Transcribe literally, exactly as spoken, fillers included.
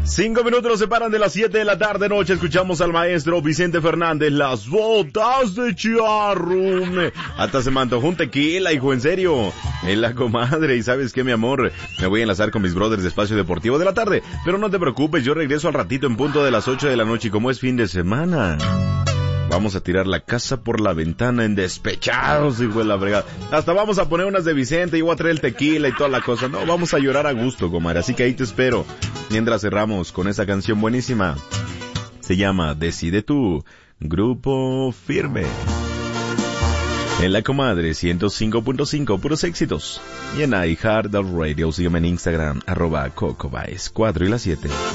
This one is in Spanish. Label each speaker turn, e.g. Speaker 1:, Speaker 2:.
Speaker 1: Cinco minutos nos separan de las siete de la tarde noche. Escuchamos al maestro Vicente Fernández, Las Botas de Charrum. Hasta se me antojó un tequila, hijo, en serio. En la comadre. Y ¿sabes qué, mi amor? Me voy a enlazar con mis brothers de Espacio Deportivo de la tarde. Pero no te preocupes, yo regreso al ratito en punto de las ocho de la noche. Y como es fin de semana, vamos a tirar la casa por la ventana en despechados, hijo de la fregada. Hasta vamos a poner unas de Vicente y voy a traer el tequila y toda la cosa. No, vamos a llorar a gusto, comadre. Así que ahí te espero. Mientras cerramos con esa canción buenísima. Se llama Decide Tú, Grupo Firme. En la comadre ciento cinco punto cinco, puros éxitos. Y en iHeartRadio, sígueme en Instagram, arroba Coco Baez, cuatro y las siete.